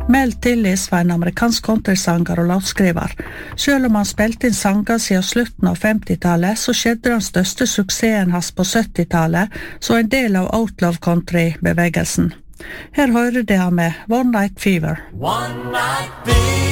Mel Tillis var en amerikansk countrysanger og låtskriver. Selv om han spilte inn sanger siden slutten av 50-tallet, så skjedde den største suksessen hans på 70-tallet, så en del av outlaw country-bevegelsen. Her hører det han med One Night Fever. One night fever.